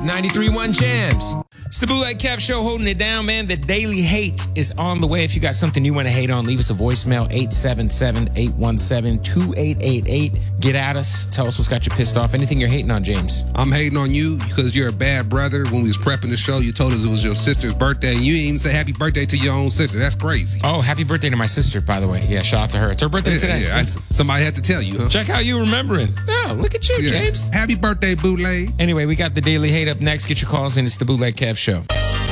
93.1 Jams. It's the Bootleg Kev Show holding it down, man. The Daily Hate is on the way. If you got something you want to hate on, leave us a voicemail, 877-817-2888. Get at us. Tell us what's got you pissed off. Anything you're hating on, James. I'm hating on you because you're a bad brother. When we was prepping the show, you told us it was your sister's birthday, and you didn't even say happy birthday to your own sister. That's crazy. Oh, happy birthday to my sister, by the way. Yeah, shout out to her. It's her birthday today. Yeah, somebody had to tell you, huh? Check how you remembering. Oh, look at you, James. Happy birthday, Bootleg. Anyway, we got the Daily Hate up next. Get your calls in. It's the Bootleg Kev Show.